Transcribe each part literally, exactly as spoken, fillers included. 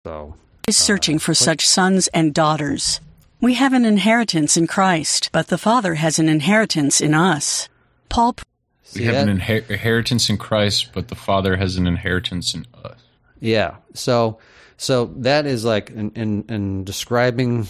So, is searching for such sons and daughters. We have an inheritance in Christ, but the Father has an inheritance in us. Paul. We have that? an inher- inheritance in Christ, but the Father has an inheritance in us. Yeah. So, so that is like in, in, in describing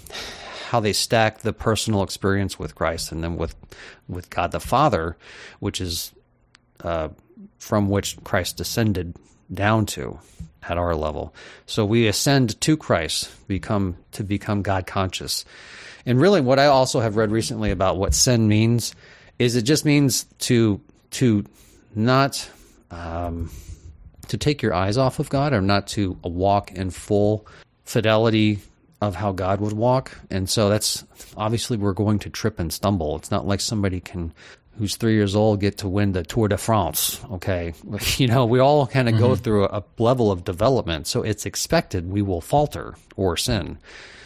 how they stack the personal experience with Christ and then with with God the Father, which is uh, from which Christ descended down to at our level. So we ascend to Christ, become to become God conscious. And really what I also have read recently about what sin means is it just means to to not um, to take your eyes off of God, or not to walk in full fidelity of how God would walk. And so that's obviously we're going to trip and stumble. It's not like somebody can who's three years old get to win the Tour de France. Okay. You know, we all kind of mm-hmm. go through a, a level of development. So it's expected we will falter or sin.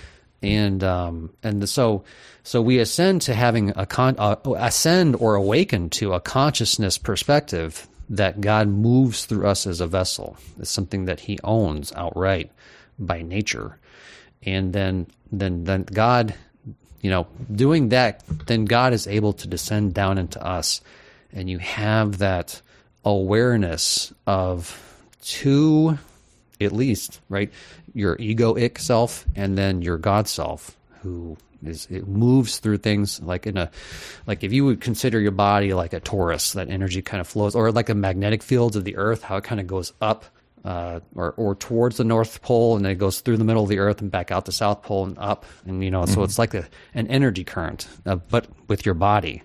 And, um, and so, so we ascend to having a con, uh, ascend or awaken to a consciousness perspective that God moves through us as a vessel. It's something that he owns outright by nature. And then, then, then God, you know, doing that, then God is able to descend down into us, and you have that awareness of two, at least, right, your egoic self and then your God self, who is, it moves through things like in a, like if you would consider your body like a torus, that energy kind of flows, or like a magnetic fields of the earth, how it kind of goes up Uh, or, or towards the North Pole, and then it goes through the middle of the Earth and back out the South Pole and up, and you know, mm-hmm. so it's like a, an energy current, uh, but with your body,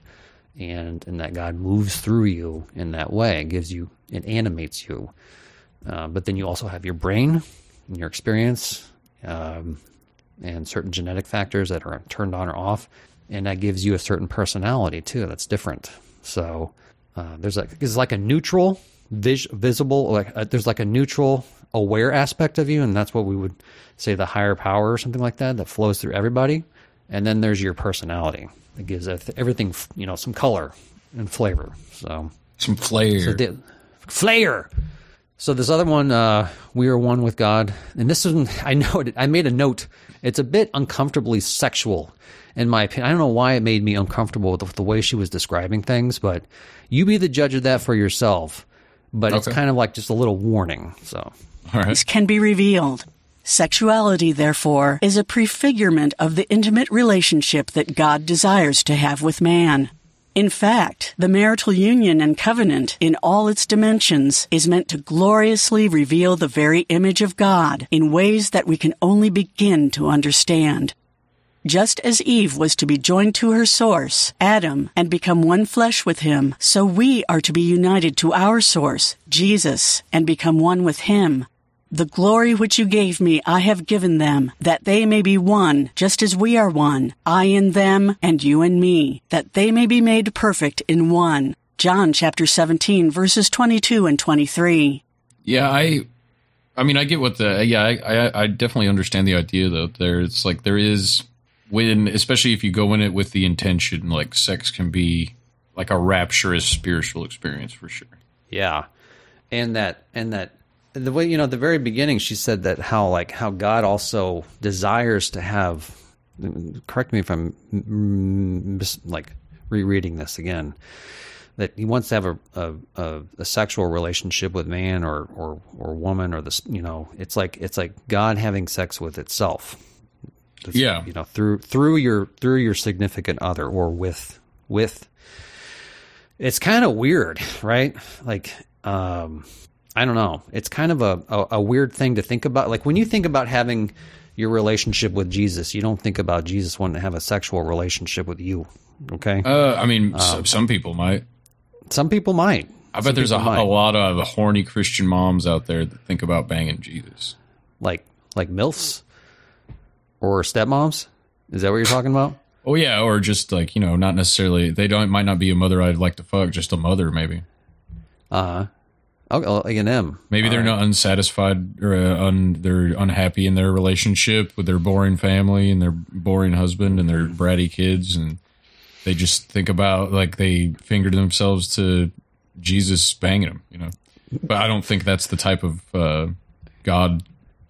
and and that God moves through you in that way. It gives you, it animates you, uh, but then you also have your brain and your experience, um, and certain genetic factors that are turned on or off, and that gives you a certain personality too. That's different. So uh, there's like it's like a neutral. Vis- visible, like uh, there's like a neutral, aware aspect of you, and that's what we would say the higher power or something like that that flows through everybody. And then there's your personality that gives everything, you know, some color and flavor. So some flair, so the, flair. So this other one, uh, we are one with God, and this is I know it, I made a note. It's a bit uncomfortably sexual, in my opinion. I don't know why it made me uncomfortable with the, with the way she was describing things, but you be the judge of that for yourself. But okay. It's kind of like just a little warning. So, all right. This can be revealed. Sexuality, therefore, is a prefigurement of the intimate relationship that God desires to have with man. In fact, the marital union and covenant, in all its dimensions, is meant to gloriously reveal the very image of God in ways that we can only begin to understand. Just as Eve was to be joined to her source, Adam, and become one flesh with him, so we are to be united to our source, Jesus, and become one with him. The glory which you gave me I have given them, that they may be one, just as we are one, I in them and you in me, that they may be made perfect in one. John chapter seventeen, verses twenty-two and twenty-three. Yeah, I... I mean, I get what the... Yeah, I, I, I definitely understand the idea, though. There, it's like there is... When, especially if you go in it with the intention, like sex can be like a rapturous spiritual experience for sure. Yeah, and that and that the way, you know, at the very beginning she said that how like how God also desires to have. Correct me if I'm mis, like rereading this again. That he wants to have a a, a a sexual relationship with man or or or woman or this, you know, it's like it's like God having sex with itself. Yeah, you know, through through your through your significant other or with with. It's kind of weird, right? Like, um, I don't know. It's kind of a, a a weird thing to think about. Like when you think about having your relationship with Jesus, you don't think about Jesus wanting to have a sexual relationship with you. Okay. Uh, I mean, um, some people might. Some people might. I bet some there's a, a lot of horny Christian moms out there that think about banging Jesus. Like like MILFs. Or stepmoms? Is that what you're talking about? Oh yeah, or just like, you know, not necessarily. They don't might not be a mother I'd like to fuck, just a mother maybe. Uh huh. Oh, like an M. Maybe All they're right. not unsatisfied or uh, un, they're unhappy in their relationship with their boring family and their boring husband and their bratty kids, and they just think about like they fingered themselves to Jesus banging them, you know. But I don't think that's the type of uh, God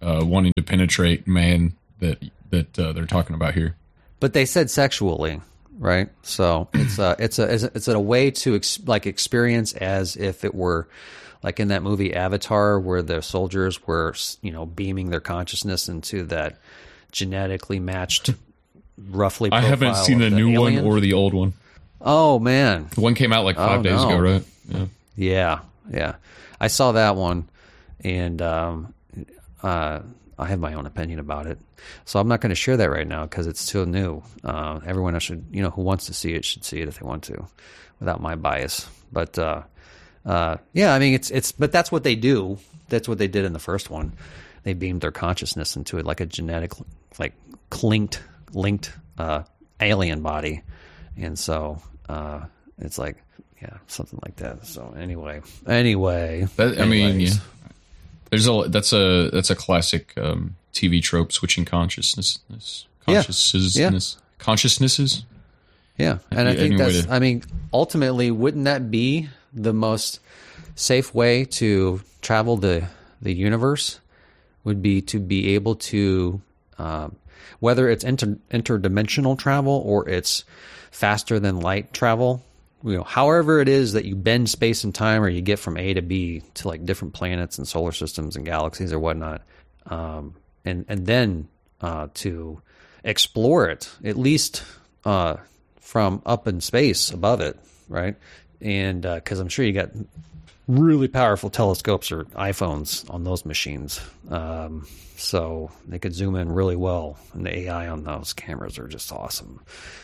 uh, wanting to penetrate man that that uh, they're talking about here. But they said sexually, right? So it's a it's a it's a, it's a way to ex, like experience as if it were like in that movie Avatar, where the soldiers were, you know, beaming their consciousness into that genetically matched, roughly. I haven't seen the, the new alien. one or the old one. Oh man, the one came out like five oh, days no. ago, right? Yeah, yeah, yeah. I saw that one, and um, uh, I have my own opinion about it. So I'm not going to share that right now because it's still new. Uh, everyone should, you know, who wants to see it should see it if they want to, without my bias. But uh, uh, yeah, I mean, it's it's. But that's what they do. That's what they did in the first one. They beamed their consciousness into it like a genetic, like linked, linked uh, alien body, and so uh, it's like, yeah, something like that. So anyway, anyway, that, I mean, yeah, there's a that's a that's a classic um, T V trope, switching consciousness, consciousnesses, yeah. Yeah. consciousnesses. Yeah, and I think that's. To, I mean, ultimately, wouldn't that be the most safe way to travel the the universe? Would be to be able to, um, whether it's inter, interdimensional travel or it's faster than light travel, you know, however it is that you bend space and time, or you get from A to B to like different planets and solar systems and galaxies or whatnot, um, and and then uh, to explore it at least uh, from up in space above it, right? And because uh, I'm sure you got really powerful telescopes or iPhones on those machines, um, so they could zoom in really well, and the A I on those cameras are just awesome.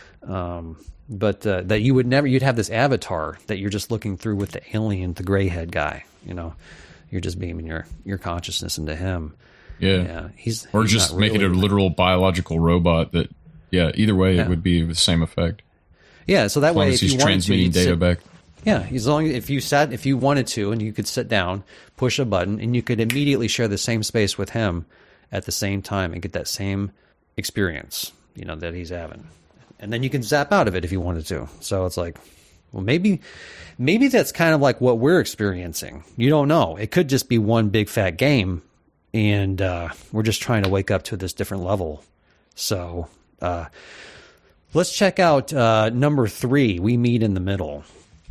Um, but uh, that you would never, you'd have this avatar that you're just looking through with the alien, the gray head guy. You know, you're just beaming your your consciousness into him. Yeah, yeah. He's or he's just make really, it a literal biological robot. That yeah, either way yeah. it would be the same effect. Yeah, so that as way, long as if he's you transmitting wanted to, data sit, back. Yeah, as long as if you sat, if you wanted to, and you could sit down, push a button, and you could immediately share the same space with him at the same time and get that same experience, you know, that he's having. And then you can zap out of it if you wanted to. So it's like, well, maybe, maybe that's kind of like what we're experiencing. You don't know. It could just be one big fat game, and uh, we're just trying to wake up to this different level. So uh, let's check out uh, number three. We meet in the middle.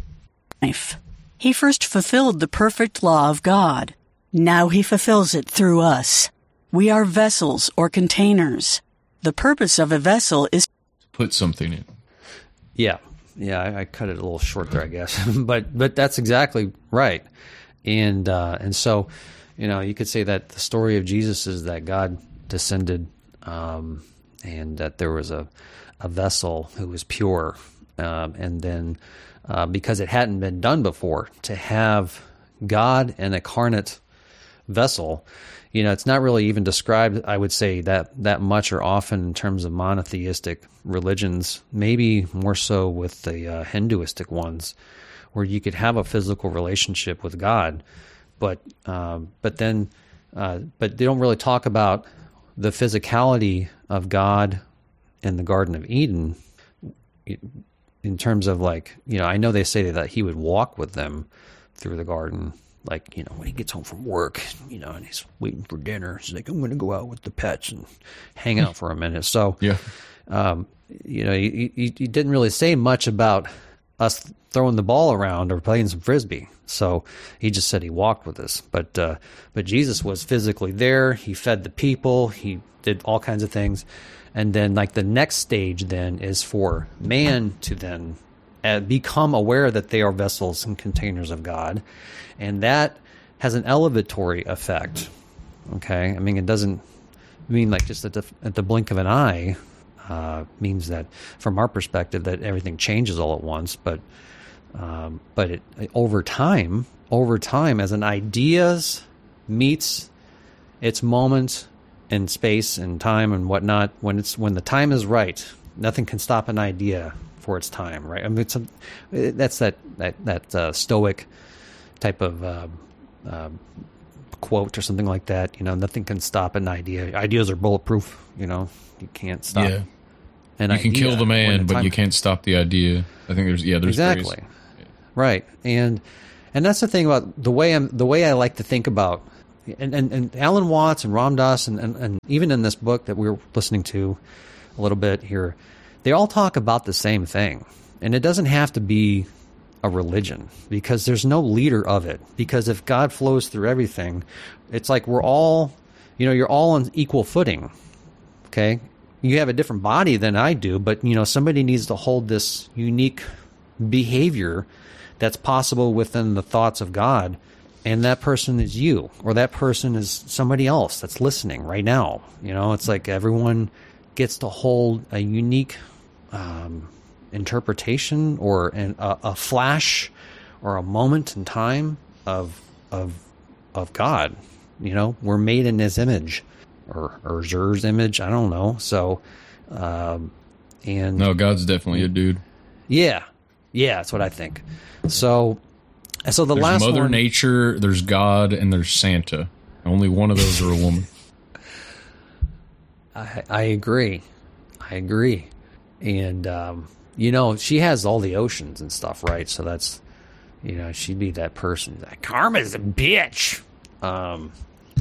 He first fulfilled the perfect law of God. Now he fulfills it through us. We are vessels or containers. The purpose of a vessel is to put something in. Yeah. Yeah, I, I cut it a little short there, I guess. but but that's exactly right. And uh, and so, you know, you could say that the story of Jesus is that God descended, um, and that there was a, a vessel who was pure, um, and then Uh, because it hadn't been done before, to have God an incarnate vessel, you know, it's not really even described, I would say, that that much or often in terms of monotheistic religions, maybe more so with the uh, Hinduistic ones, where you could have a physical relationship with God, but um, but then uh, but they don't really talk about the physicality of God in the Garden of Eden. It, in terms of like, you know, I know they say that he would walk with them through the garden, like, you know, when he gets home from work, you know, and he's waiting for dinner. He's like, I'm going to go out with the pets and hang out for a minute. So, yeah, um, you know, he, he, he didn't really say much about us throwing the ball around or playing some Frisbee. So he just said he walked with us. But, uh, but Jesus was physically there. He fed the people. He did all kinds of things. And then, like, the next stage then is for man to then uh, become aware that they are vessels and containers of God. And that has an elevatory effect, okay? I mean, it doesn't mean, like, just at the, at the blink of an eye uh, means that, from our perspective, that everything changes all at once. But um, but it, over time, over time, as an ideas meets its moment in space and time and whatnot, when it's when the time is right, nothing can stop an idea for its time, right? I mean, it's a, that's that that that uh, Stoic type of uh, uh, quote or something like that. You know, nothing can stop an idea. Ideas are bulletproof. You know, you can't stop. Yeah, and you can kill the man, the but you can't stop the idea. I think there's yeah, there's exactly yeah. right, and and that's the thing about the way I'm the way I like to think about, and, and, and Alan Watts and Ram Dass and, and, and even in this book that we were listening to a little bit here, they all talk about the same thing. And it doesn't have to be a religion, because there's no leader of it. Because if God flows through everything, it's like we're all, you know, you're all on equal footing. Okay? You have a different body than I do, but, you know, somebody needs to hold this unique behavior that's possible within the thoughts of God, and that person is you, or that person is somebody else that's listening right now. You know, it's like everyone gets to hold a unique um, interpretation or an, a, a flash or a moment in time of of of God. You know, we're made in His image, or or Zer's image. I don't know. So, um, and no, God's definitely a dude. Yeah, yeah, that's what I think. So, so the there's last Mother one, Nature, there's God, and there's Santa. Only one of those are a woman. I, I agree. I agree. And, um, you know, she has all the oceans and stuff, right? So that's, you know, she'd be that person. Karma's a bitch. Um,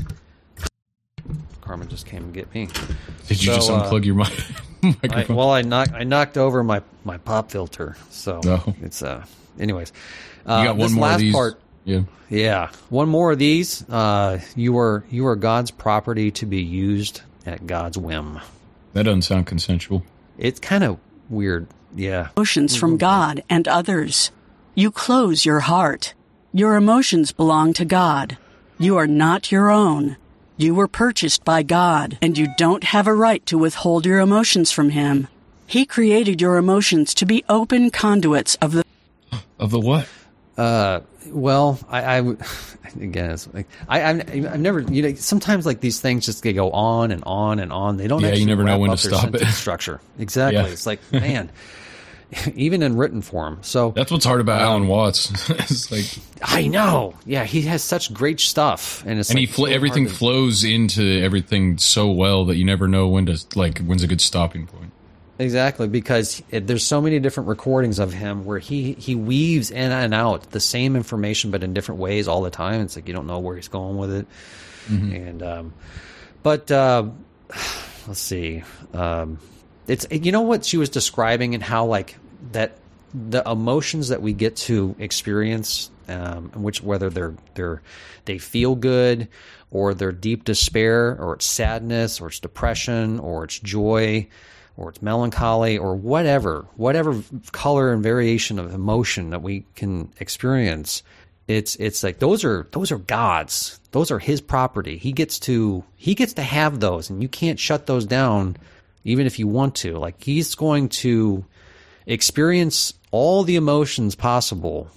Karma just came to get me. Did you so, just unplug uh, your mic? I, well, I knocked, I knocked over my, my pop filter. So oh. it's, uh, anyways. Uh, you got one this more last of these. part. Yeah. Yeah. One more of these. Uh, you are, you are God's property to be used at God's whim. That doesn't sound consensual. It's kind of weird. Yeah. Emotions from God and others. You close your heart. Your emotions belong to God. You are not your own. You were purchased by God, and you don't have a right to withhold your emotions from Him. He created your emotions to be open conduits of the... Of the what? Uh, well, I, I again, it's like, I, I've, I've never, you know, sometimes like these things just they go on and on and on. They don't yeah, actually you never know wrap when up to their stop it. sentence structure. Exactly. Yeah. It's like, man, even in written form. So that's what's hard about um, Alan Watts. It's like, I know. Yeah, he has such great stuff, and it's and like he fl- so everything hard to, flows into everything so well that you never know when to like when's a good stopping point. Exactly, because it, there's so many different recordings of him where he, he weaves in and out the same information, but in different ways all the time. It's like you don't know where he's going with it. Mm-hmm. And um, but uh, let's see, um, it's you know what she was describing and how like that the emotions that we get to experience, um, which whether they're they're they feel good or they're deep despair or it's sadness or it's depression or it's joy, or it's melancholy, or whatever, whatever color and variation of emotion that we can experience, it's it's like those are those are God's. Those are His property. He gets to he gets to have those, and you can't shut those down, even if you want to. Like He's going to experience all the emotions possible,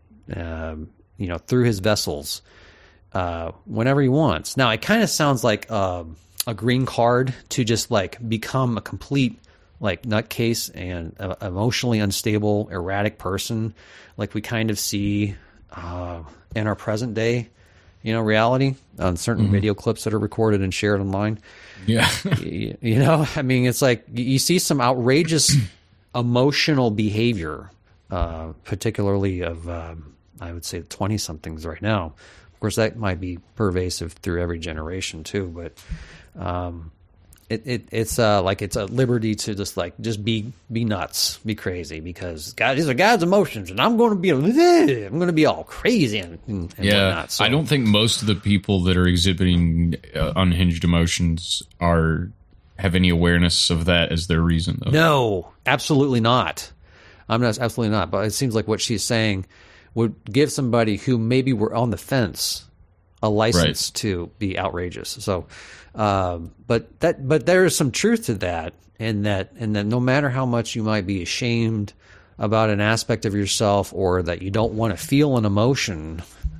um, you know, through His vessels, uh, whenever He wants. Now, it kind of sounds like. Uh, a green card to just like become a complete like nutcase and uh, emotionally unstable, erratic person, like we kind of see uh, in our present day, you know, reality on certain mm-hmm. video clips that are recorded and shared online. Yeah. you, you know, I mean, it's like you see some outrageous emotional behavior, uh, particularly of, um, I would say twenty somethings right now. Of course, that might be pervasive through every generation too, but Um, it, it it's uh like it's a liberty to just like just be be nuts, be crazy, because God, these are God's emotions, and I'm going to be I'm going to be all crazy and, and yeah. whatnot. So, I don't think most of the people that are exhibiting uh, unhinged emotions are have any awareness of that as their reason, though. No, absolutely not. I'm not absolutely not. But it seems like what she's saying would give somebody who maybe were on the fence a license right. to be outrageous. So. Um, but that, but there is some truth to that, and that, and that no matter how much you might be ashamed about an aspect of yourself, or that you don't want to feel an emotion,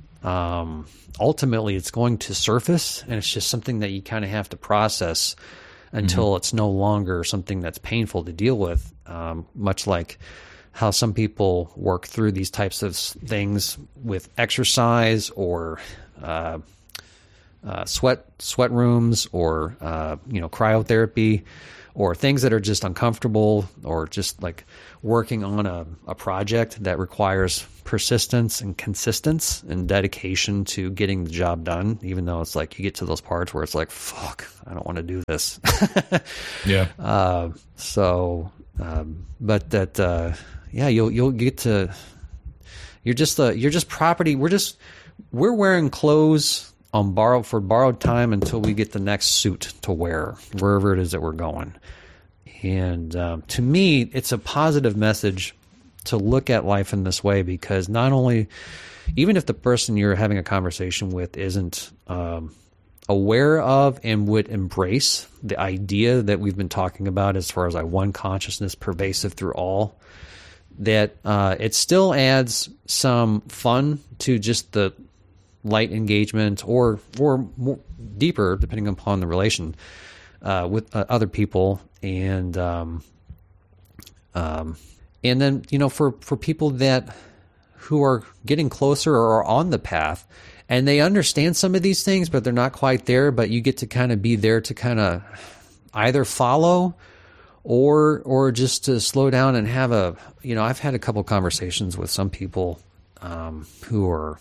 um, ultimately it's going to surface, and it's just something that you kind of have to process until mm-hmm. it's no longer something that's painful to deal with. Um, much like how some people work through these types of things with exercise or, uh, uh, sweat sweat rooms or uh, you know cryotherapy or things that are just uncomfortable or just like working on a, a project that requires persistence and consistency and dedication to getting the job done, even though it's like you get to those parts where it's like, fuck, I don't want to do this. Yeah. Uh, so, um, but that, uh, yeah, you'll, you'll get to, you're just, uh, you're just property. We're just, we're wearing clothes on borrow for borrowed time until we get the next suit to wear, wherever it is that we're going. And um, to me, it's a positive message to look at life in this way, because not only, even if the person you're having a conversation with isn't um, aware of and would embrace the idea that we've been talking about as far as like one consciousness pervasive through all, that uh, it still adds some fun to just the light engagement or or more deeper, depending upon the relation uh, with uh, other people. And um, um, and then, you know, for, for people that who are getting closer or are on the path and they understand some of these things, but they're not quite there, but you get to kind of be there to kind of either follow or or just to slow down and have a, you know, I've had a couple conversations with some people um, who are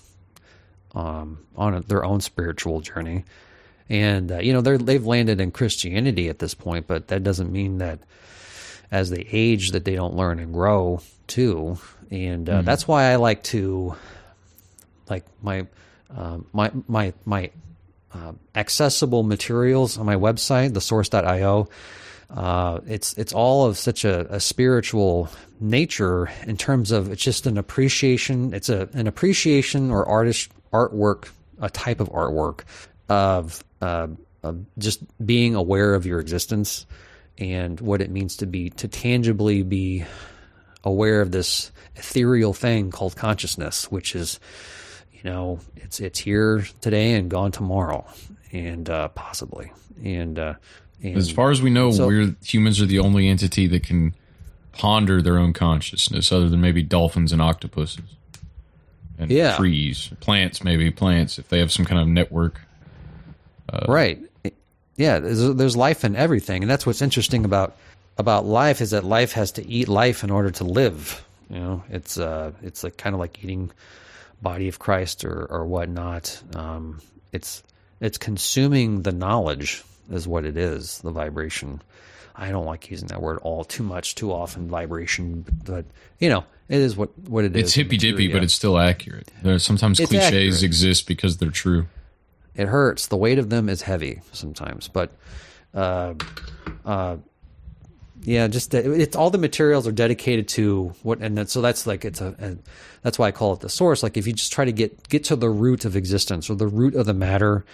um, on a, their own spiritual journey. And, uh, you know, they're, they've landed in Christianity at this point, but that doesn't mean that as they age that they don't learn and grow too. And uh, mm. that's why I like to, like my, uh, my, my, my uh, accessible materials on my website, the source dot io. Uh, it's, it's all of such a, a spiritual nature in terms of it's just an appreciation. It's a, an appreciation or artist artwork, a type of artwork of, uh, of just being aware of your existence and what it means to be, to tangibly be aware of this ethereal thing called consciousness, which is, you know, it's, it's here today and gone tomorrow and, uh, possibly. And, uh, and as far as we know, so, we're humans are the only entity that can ponder their own consciousness, other than maybe dolphins and octopuses and yeah. trees, plants, maybe plants, if they have some kind of network. Uh, right. Yeah. There's, there's life in everything. And that's what's interesting about, about life is that life has to eat life in order to live. You know, it's, uh, it's like kind of like eating body of Christ or, or whatnot. Um, it's, it's consuming the knowledge is what it is. The vibration. I don't like using that word all too much, too often, vibration, but you know, it is what, what it it's is. It's hippy dippy, but it's still accurate. There's sometimes it's cliches accurate. exist because they're true. It hurts. The weight of them is heavy sometimes, but, uh, uh, yeah, just that it's all the materials are dedicated to what, and that, so that's like it's a, a, that's why I call it the source. Like if you just try to get get to the root of existence or the root of the matter,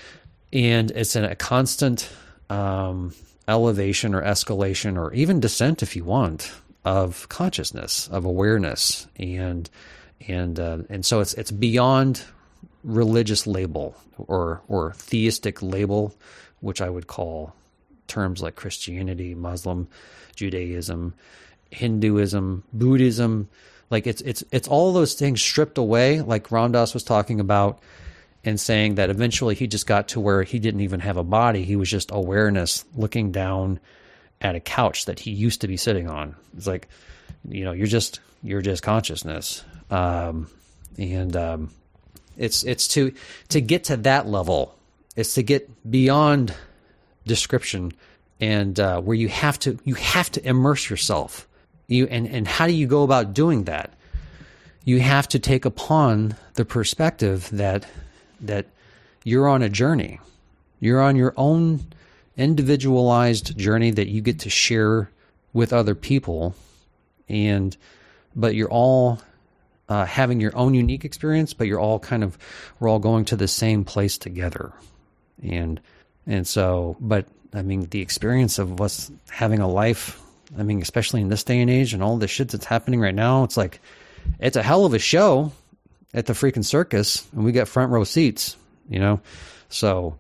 and it's in a constant um, elevation or escalation or even descent, if you want, of consciousness, of awareness, and and uh, and so it's it's beyond religious label or or theistic label, which I would call terms like Christianity, Muslim, Judaism, Hinduism, Buddhism. Like it's it's it's all those things stripped away, like Ram Dass was talking about, and saying that eventually he just got to where he didn't even have a body. He was just awareness looking down at a couch that he used to be sitting on. It's like, you know, you're just you're just consciousness. Um, and um, it's it's to to get to that level. It's to get beyond description and uh, where you have to you have to immerse yourself. You and, and how do you go about doing that? You have to take upon the perspective that that you're on a journey. You're on your own individualized journey that you get to share with other people, and but you're all uh, having your own unique experience, but you're all kind of we're all going to the same place together. And and so, but I mean, the experience of us having a life, I mean, especially in this day and age and all the shit that's happening right now, it's like, it's a hell of a show at the freaking circus, and we got front row seats, you know? So,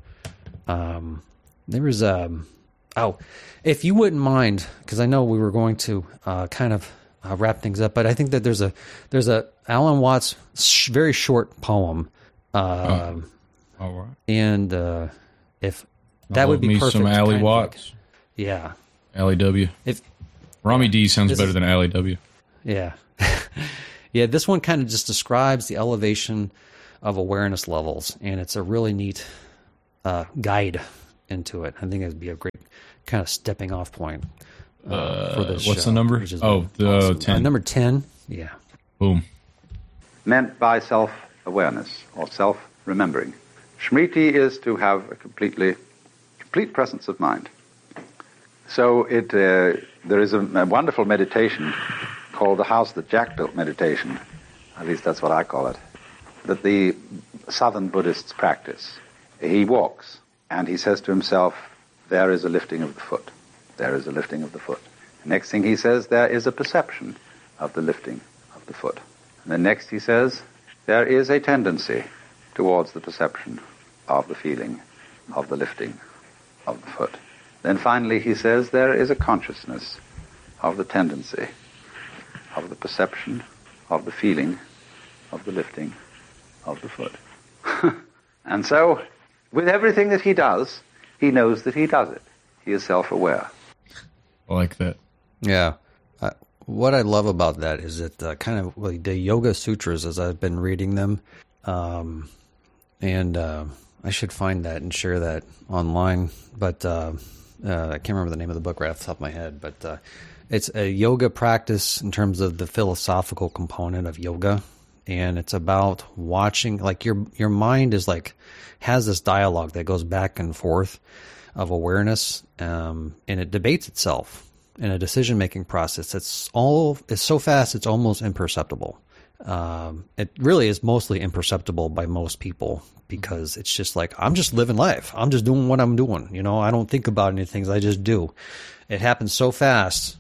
um, there was, um, oh, if you wouldn't mind, because I know we were going to uh, kind of uh, wrap things up, but I think that there's a, there's a Alan Watts sh- very short poem, uh, oh. All right. And uh, if that I would love be me perfect. some Allie kind of Watts. like- yeah. Allie W. If Rami D sounds This better is- than Allie W. Yeah. Yeah, this one kind of just describes the elevation of awareness levels, and it's a really neat uh, guide into it. I think it would be a great kind of stepping off point uh, Uh, for this what's show, the number? which is Oh, the awesome. ten. Uh, number ten. Yeah. Boom. Meant by self-awareness or self-remembering. Smriti is to have a completely, complete presence of mind. So it, uh, there is a, a wonderful meditation called the House That Jack Built meditation. At least that's what I call it. That the Southern Buddhists practice. He walks and he says to himself, there is a lifting of the foot. There is a lifting of the foot. The next thing he says, there is a perception of the lifting of the foot. And the next he says, there is a tendency towards the perception of the feeling of the lifting of the foot. Then finally he says, there is a consciousness of the tendency of the perception of the feeling of the lifting of the foot. And so, with everything that he does, he knows that he does it. He is self-aware. I like that. Yeah. Uh, what I love about that is that uh, kind of like the Yoga Sutras, as I've been reading them, um, and uh, I should find that and share that online, but uh, uh, I can't remember the name of the book right off the top of my head, but uh, it's a yoga practice in terms of the philosophical component of yoga, and it's about watching, like your your mind is like, has this dialogue that goes back and forth of awareness, um, and it debates itself in a decision-making process. It's all it's so fast, it's almost imperceptible. Um, it really is mostly imperceptible by most people because it's just like, I'm just living life. I'm just doing what I'm doing. You know, I don't think about anything. I just do. It happens so fast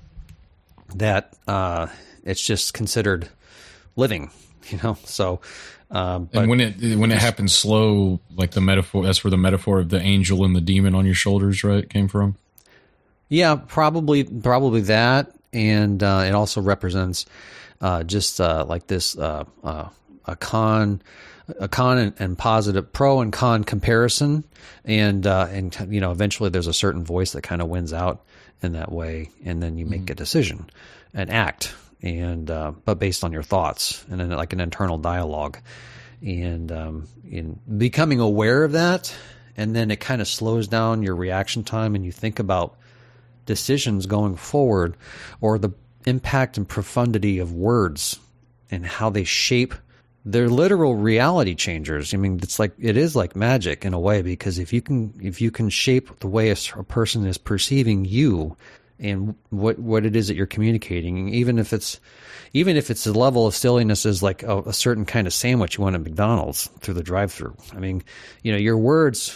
that uh, it's just considered living, you know? So, um, but And when it when it happens slow, like the metaphor, that's where the metaphor of the angel and the demon on your shoulders, right, came from. yeah, probably, probably that. And uh, it also represents uh, just uh, like this uh, uh, a con, a con and, and positive, pro and con comparison, and uh, and you know, eventually there's a certain voice that kind of wins out in that way, and then you make mm-hmm. a decision, an act, and uh, but based on your thoughts, and then like an internal dialogue, and um, in becoming aware of that, and then it kind of slows down your reaction time, and you think about decisions going forward, or the impact and profundity of words and how they shape their literal reality changers. I mean, it's like, it is like magic in a way, because if you can, if you can shape the way a, a person is perceiving you and what, what it is that you're communicating, even if it's, even if it's a level of silliness as like a, a certain kind of sandwich you want at McDonald's through the drive-thru. I mean, you know, your words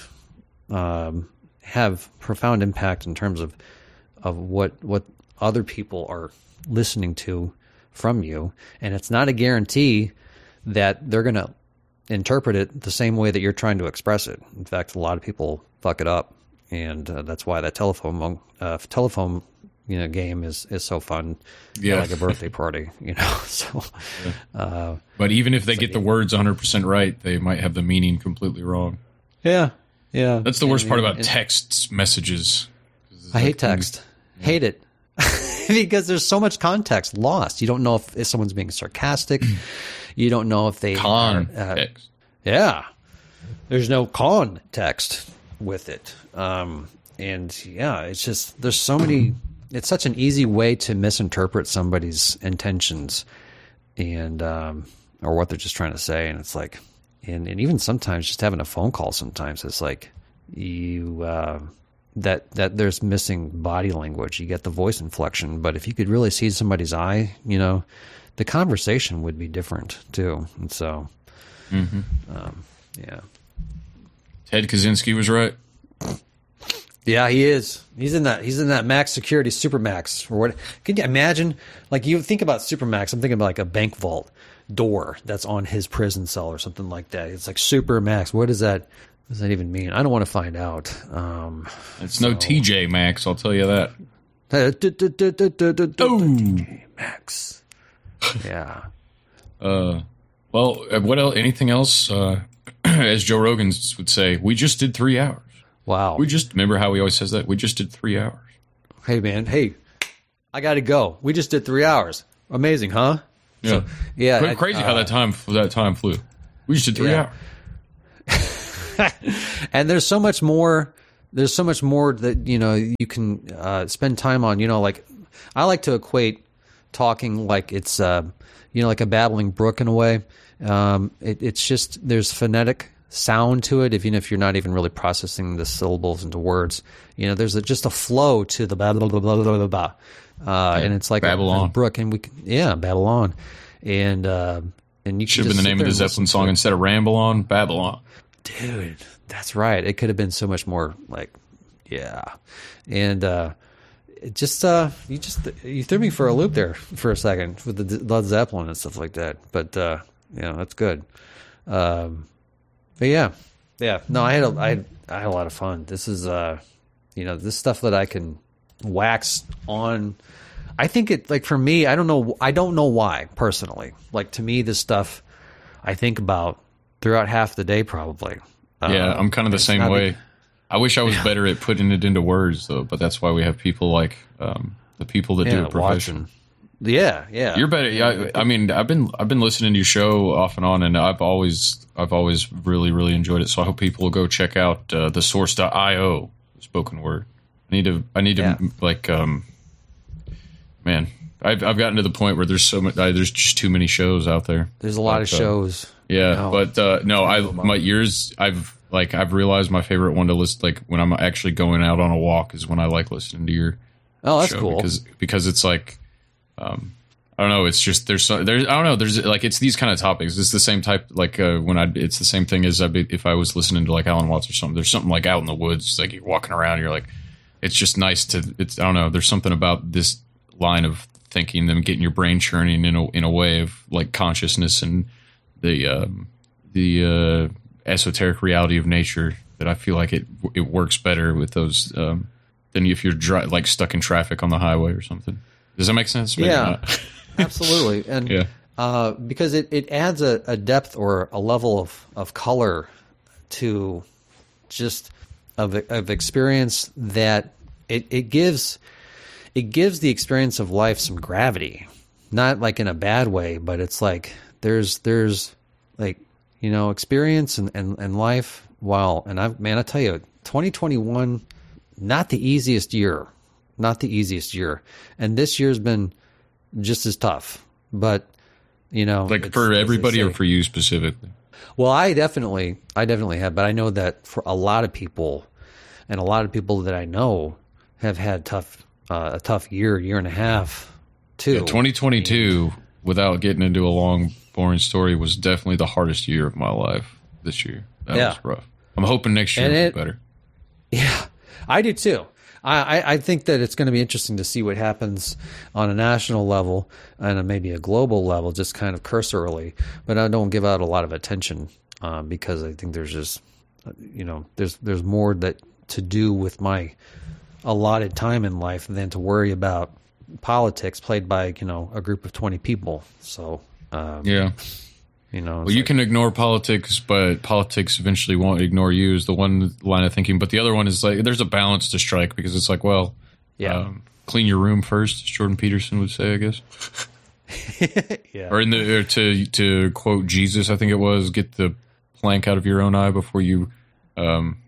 um, have profound impact in terms of of what what other people are listening to from you, and it's not a guarantee that they're going to interpret it the same way that you're trying to express it. In fact, a lot of people fuck it up, and uh, that's why that telephone uh, telephone you know game is is so fun. Yeah, like a birthday party, you know. So, yeah. uh, but even if they so get the yeah. words one hundred percent right, they might have the meaning completely wrong. Yeah, yeah. That's the worst and, part about and, text messages. I hate text. Yeah. Hate it. Because there's so much context lost. You don't know if, if someone's being sarcastic. You don't know if they context. Are, uh, yeah, there's no context with it. Um, and yeah, it's just there's so many. It's such an easy way to misinterpret somebody's intentions, and um, or what they're just trying to say. And it's like, and, and even sometimes just having a phone call. Sometimes it's like you. Uh, that that there's missing body language. You get the voice inflection, but if you could really see somebody's eye, you know, the conversation would be different too. And so, mm-hmm. um, yeah. Ted Kaczynski was right. Yeah, he is. He's in that. He's in that max security Supermax or what? Can you imagine? Like you think about Supermax, I'm thinking about like a bank vault door that's on his prison cell or something like that. It's like Supermax. What is that? What does that even mean? I don't want to find out. Um, it's so. no T J Maxx, I'll tell you that. Oh, T J Maxx. Yeah. Uh, well, what else? Anything else? Uh, as Joe Rogan would say, we just did three hours. Wow. We just, remember how he always says that? We just did three hours. Hey, man. Hey, I got to go. We just did three hours. Amazing, huh? Yeah. So, yeah. Cra- Crazy uh, how that time that time flew. We just did three yeah. hours. And there's so much more. There's so much more that, you know, you can uh, spend time on. You know, like I like to equate talking like it's, uh, you know, like a babbling brook in a way. Um, it, it's just there's phonetic sound to it, even if you're not even really processing the syllables into words. You know, there's a, just a flow to the blah blah blah blah blah blah, uh, yeah, and it's like a, a brook, and we can, yeah, Babylon, and uh, and you should have been the name of the Zeppelin song instead of Ramble On, Babylon. Dude, that's right. It could have been so much more like, yeah, and uh, it just uh, you just you threw me for a loop there for a second with the Led Zeppelin and stuff like that, but uh, you know, that's good. Um, But yeah, yeah. No, I had a, I had, I had a lot of fun. This is, uh, you know, this stuff that I can wax on. I think it, like for me, I don't know, I don't know why personally. Like to me, this stuff I think about throughout half the day probably. Yeah, um, I'm kind of the same way. Be, I wish I was yeah. better at putting it into words though, but that's why we have people like um, the people that yeah, do it professionally. Watching. Yeah, yeah. You're better. Yeah, I mean, I've been I've been listening to your show off and on, and I've always I've always really really enjoyed it. So I hope people will go check out uh, the source dot io spoken word. I need to I need to yeah. like um, man, I've I've gotten to the point where there's so much uh, there's just too many shows out there. There's a lot but, of shows. Uh, yeah, you know, but uh, no, I my ears I've like I've realized my favorite one to listen like when I'm actually going out on a walk is when I like listening to your. Oh, that's show cool because because it's like. Um, I don't know. It's just there's so, there's I don't know. There's like it's these kind of topics. It's the same type like uh, when I it's the same thing as I be, if I was listening to like Alan Watts or something. There's something like out in the woods, like you're walking around. You're like, it's just nice to. It's I don't know. There's something about this line of thinking, them getting your brain churning in a in a way of like consciousness and the um, the uh, esoteric reality of nature that I feel like it it works better with those um, than if you're dry, like stuck in traffic on the highway or something. Does that make sense? Maybe yeah, not. Absolutely. And yeah. uh, because it, it adds a, a depth or a level of, of color to just of, of experience that it, it gives it gives the experience of life some gravity. Not like in a bad way, but it's like there's there's like, you know, experience and, and, and life. Wow. And I man, I tell you, twenty twenty-one, not the easiest year. Not the easiest year. And this year's been just as tough. But, you know. Like for everybody or for you specifically? Well, I definitely, I definitely have. But I know that for a lot of people, and a lot of people that I know have had tough, uh, a tough year, year and a half, too. Yeah, twenty twenty-two, and, without getting into a long, boring story, was definitely the hardest year of my life this year. That yeah. was rough. I'm hoping next year will be better. Yeah, I do too. I, I think that it's going to be interesting to see what happens on a national level and maybe a global level, just kind of cursorily. But I don't give out a lot of attention uh, because I think there's just, you know, there's there's more that to do with my allotted time in life than to worry about politics played by, you know, a group of twenty people. So um, yeah. You know, well, you like, can ignore politics, but politics eventually won't ignore you is the one line of thinking. But the other one is like, there's a balance to strike because it's like, well, yeah, um, clean your room first, as Jordan Peterson would say, I guess. yeah. Or in the or to to quote Jesus, I think it was, get the plank out of your own eye before you, um,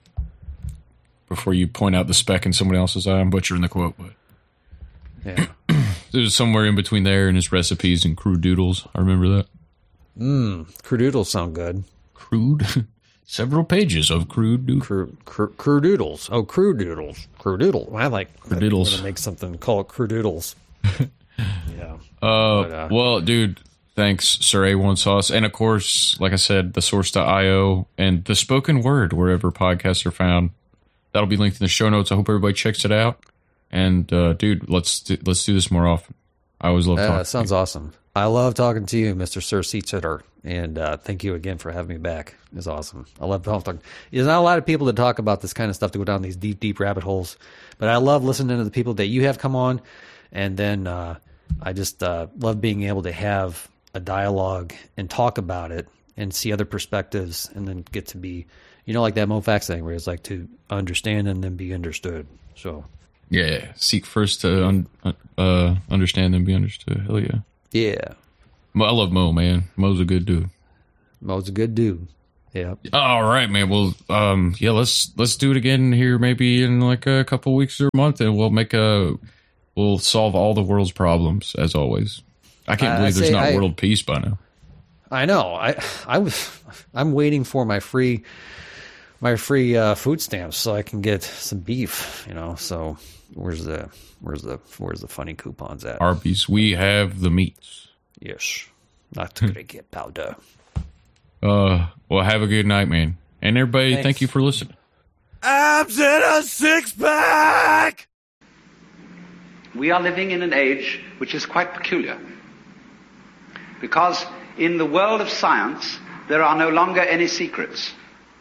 before you point out the speck in someone else's eye. I'm butchering the quote, but yeah, it was somewhere in between there and his recipes and crude doodles. I remember that. Mmm, crudoodles sound good. Crude? Several pages of crude doodles. Cru, cru, crudoodles. Oh, crudoodles. Crudoodle. I like crudoodles. To make something, call it crudoodles. yeah. Uh, but, uh, well, dude, thanks, Sir A one Sauce. And, of course, like I said, the source dot io and the spoken word, wherever podcasts are found. That'll be linked in the show notes. I hope everybody checks it out. And, uh, dude, let's do, let's do this more often. I always love talking. That sounds awesome. I love talking to you, Mister Sir Seatsitter, and uh, thank you again for having me back. It's awesome. I love talking. There's not a lot of people that talk about this kind of stuff to go down these deep, deep rabbit holes, but I love listening to the people that you have come on, and then uh, I just uh, love being able to have a dialogue and talk about it and see other perspectives, and then get to be, you know, like that Mo Fax thing where it's like to understand and then be understood. So yeah, seek first to un, uh, understand and be understood. Hell yeah. Yeah. Mo, I love Mo, man. Mo's a good dude. Mo's a good dude. Yeah. All right, man. Well, um, yeah, let's let's do it again here, maybe in like a couple weeks or a month, and we'll make a we'll solve all the world's problems as always. I can't Uh, believe there's say not I- world peace by now. I know. I I was I'm waiting for my free my free uh, food stamps so I can get some beef. You know. So where's the where's the where's the funny coupons at? Arby's, we have the meats. Yes. Not gonna get powder. Uh, well, have a good night, man. And everybody, Thanks. thank you for listening. Abs in a six pack. We are living in an age which is quite peculiar. Because in the world of science, there are no longer any secrets.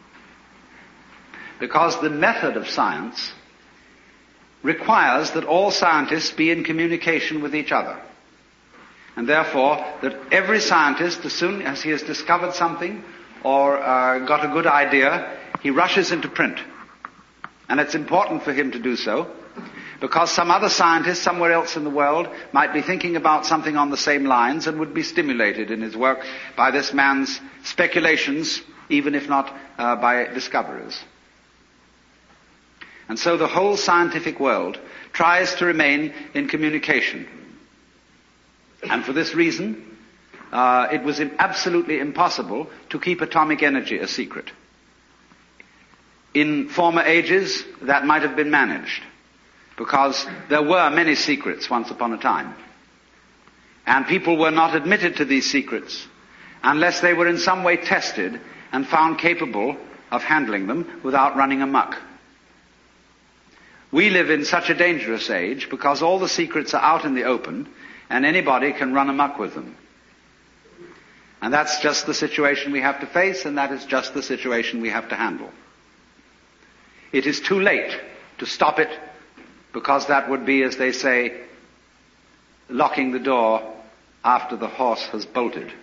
Because the method of science requires that all scientists be in communication with each other. And therefore, that every scientist, as soon as he has discovered something or uh, got a good idea, he rushes into print. And it's important for him to do so, because some other scientist somewhere else in the world might be thinking about something on the same lines and would be stimulated in his work by this man's speculations, even if not uh, by discoveries. And so the whole scientific world tries to remain in communication. And for this reason, uh, it was absolutely impossible to keep atomic energy a secret. In former ages, that might have been managed, because there were many secrets once upon a time. And people were not admitted to these secrets unless they were in some way tested and found capable of handling them without running amok. We live in such a dangerous age because all the secrets are out in the open, and anybody can run amok with them. And that's just the situation we have to face, and that is just the situation we have to handle. It is too late to stop it, because that would be, as they say, locking the door after the horse has bolted.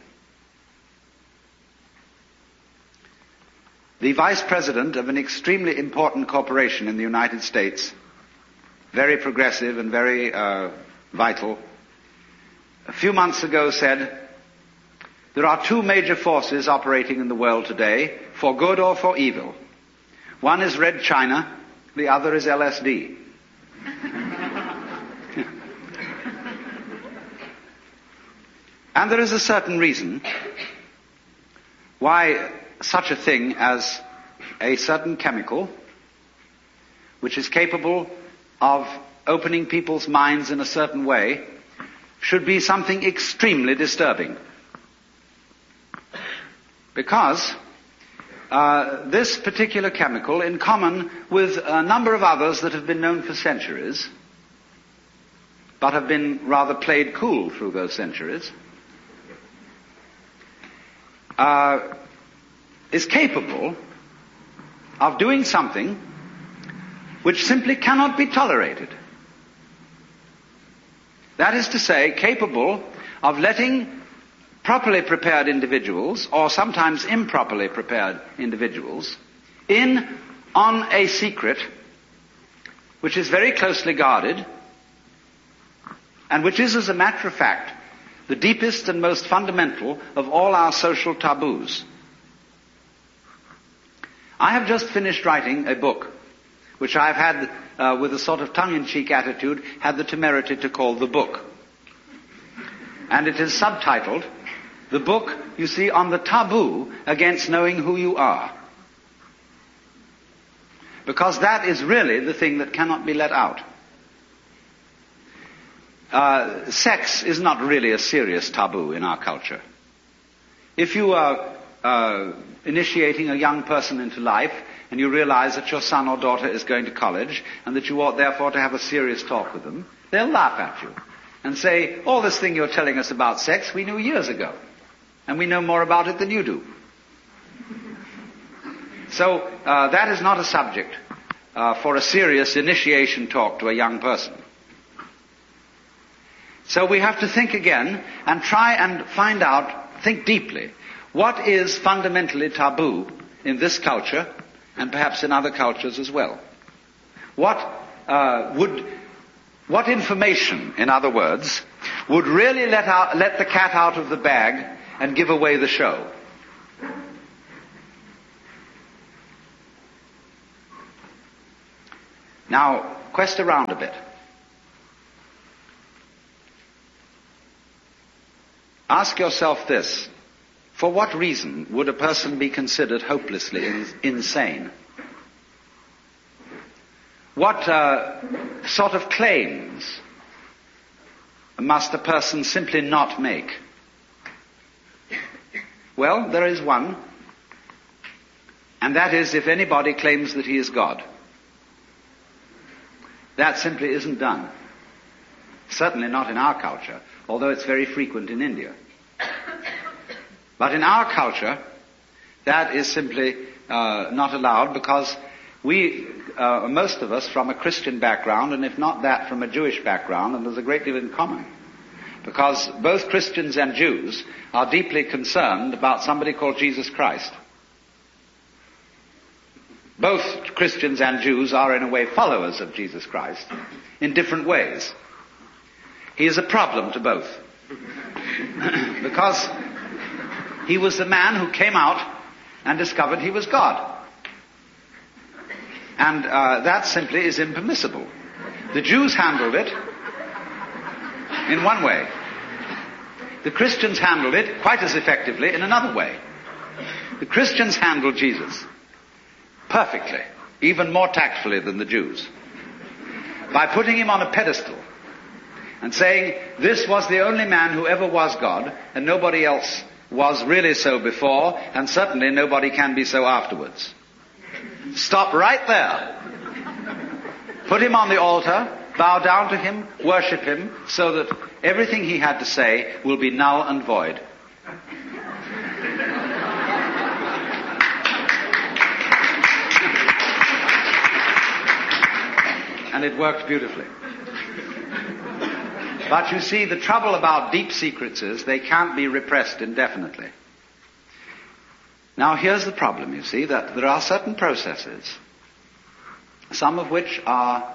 The vice president of an extremely important corporation in the United States, very progressive and very uh, vital, a few months ago said, there are two major forces operating in the world today, for good or for evil. One is Red China, the other is L S D. And there is a certain reason why such a thing as a certain chemical, which is capable of opening people's minds in a certain way, should be something extremely disturbing. Because uh, this particular chemical, in common with a number of others that have been known for centuries, but have been rather played cool through those centuries, uh, is capable of doing something which simply cannot be tolerated. That is to say, capable of letting properly prepared individuals, or sometimes improperly prepared individuals, in on a secret which is very closely guarded, and which is, as a matter of fact, the deepest and most fundamental of all our social taboos. I have just finished writing a book, which I've had, uh, with a sort of tongue-in-cheek attitude, had the temerity to call The Book. And it is subtitled, The Book, you see, on the taboo against knowing who you are. Because that is really the thing that cannot be let out. Uh, sex is not really a serious taboo in our culture. If you are uh, initiating a young person into life, and you realize that your son or daughter is going to college, and that you ought therefore to have a serious talk with them, they'll laugh at you and say, all this thing you're telling us about sex, we knew years ago, and we know more about it than you do. So uh, that is not a subject uh, for a serious initiation talk to a young person. So we have to think again and try and find out, think deeply, what is fundamentally taboo in this culture and perhaps in other cultures as well? What uh, would, what information, in other words, would really let out, let the cat out of the bag and give away the show? Now, quest around a bit. Ask yourself this. For what reason would a person be considered hopelessly in, insane? What uh, sort of claims must a person simply not make? Well, there is one, and that is if anybody claims that he is God. That simply isn't done. Certainly not in our culture, although it's very frequent in India. But in our culture, that is simply uh, not allowed because we, uh, most of us, from a Christian background, and if not that, from a Jewish background, and there's a great deal in common. Because both Christians and Jews are deeply concerned about somebody called Jesus Christ. Both Christians and Jews are in a way followers of Jesus Christ in different ways. He is a problem to both. Because he was the man who came out and discovered he was God. And uh, that simply is impermissible. The Jews handled it in one way. The Christians handled it quite as effectively in another way. The Christians handled Jesus perfectly, even more tactfully than the Jews, by putting him on a pedestal and saying, this was the only man who ever was God, and nobody else was really so before, and certainly nobody can be so afterwards. Stop right there. Put him on the altar, bow down to him, worship him, so that everything he had to say will be null and void. And it worked beautifully. But you see, the trouble about deep secrets is they can't be repressed indefinitely. Now here's the problem, you see, that there are certain processes, some of which are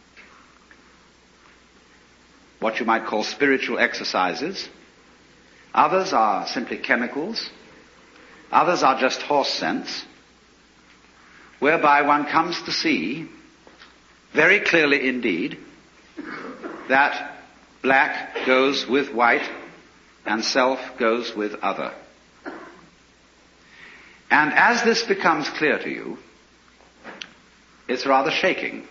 what you might call spiritual exercises. Others are simply chemicals. Others are just horse sense, whereby one comes to see very clearly indeed that black goes with white and self goes with other. And as this becomes clear to you, it's rather shaking.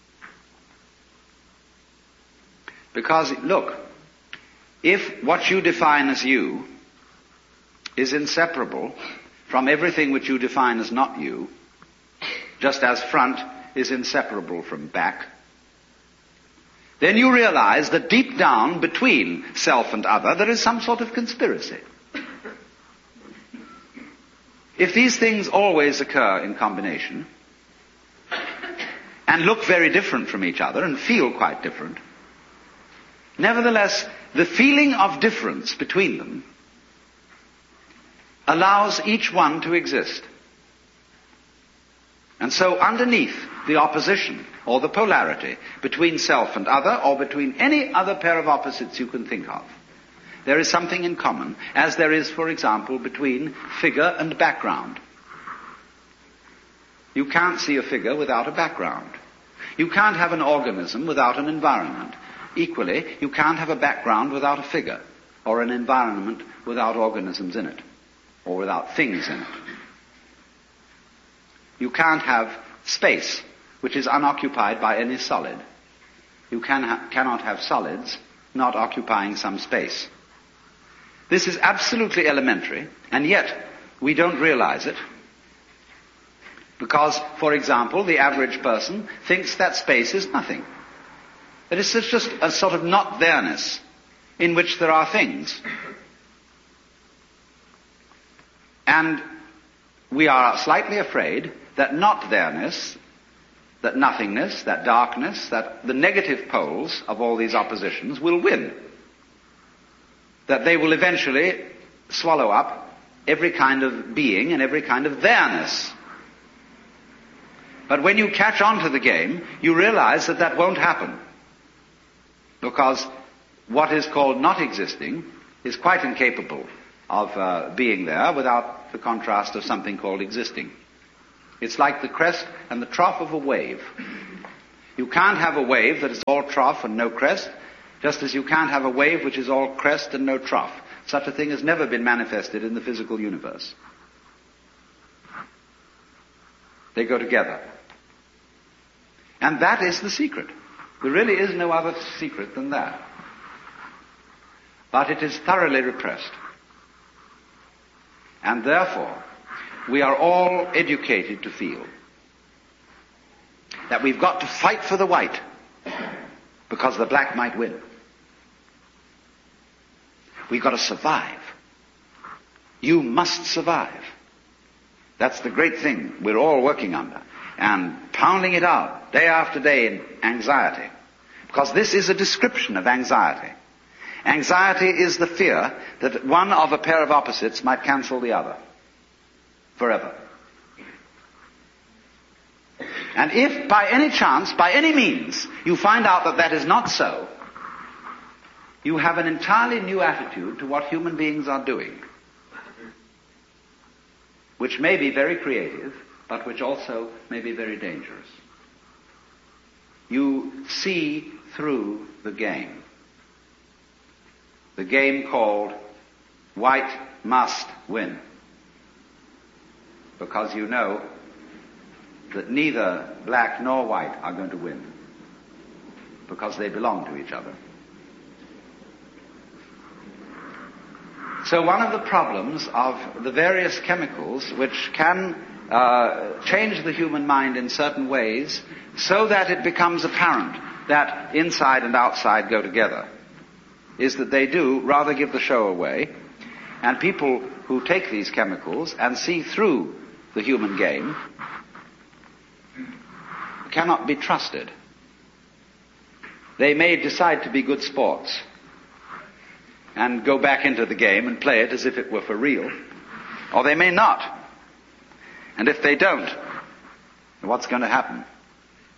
Because, look, if what you define as you is inseparable from everything which you define as not you, just as front is inseparable from back, then you realize that deep down between self and other there is some sort of conspiracy. If these things always occur in combination and look very different from each other and feel quite different, nevertheless the feeling of difference between them allows each one to exist. And so underneath the opposition or the polarity between self and other, or between any other pair of opposites you can think of, there is something in common, as there is, for example, between figure and background. You can't see a figure without a background. You can't have an organism without an environment. Equally, you can't have a background without a figure, or an environment without organisms in it, or without things in it. You can't have space which is unoccupied by any solid. You can ha- cannot have solids not occupying some space. This is absolutely elementary, and yet we don't realize it. Because, for example, the average person thinks that space is nothing. That it's just a sort of not-there-ness in which there are things. And we are slightly afraid that not-there-ness, that nothingness, that darkness, that the negative poles of all these oppositions will win. That they will eventually swallow up every kind of being and every kind of there-ness. But when you catch on to the game, you realize that that won't happen. Because what is called not existing is quite incapable of uh, being there without the contrast of something called existing. It's like the crest and the trough of a wave. You can't have a wave that is all trough and no crest, just as you can't have a wave which is all crest and no trough. Such a thing has never been manifested in the physical universe. They go together. And that is the secret. There really is no other secret than that. But it is thoroughly repressed. And therefore, we are all educated to feel that we've got to fight for the white because the black might win. We've got to survive. You must survive. That's the great thing we're all working under. And pounding it out day after day in anxiety. Because this is a description of anxiety. Anxiety is the fear that one of a pair of opposites might cancel the other. Forever. And if by any chance, by any means, you find out that that is not so, you have an entirely new attitude to what human beings are doing, which may be very creative, but which also may be very dangerous. You see through the game. The game called white must win. Because you know that neither black nor white are going to win. Because they belong to each other. So one of the problems of the various chemicals which can uh, change the human mind in certain ways so that it becomes apparent that inside and outside go together is that they do rather give the show away, and people who take these chemicals and see through the human game cannot be trusted. They may decide to be good sports and go back into the game and play it as if it were for real, or they may not. And if they don't, what's going to happen?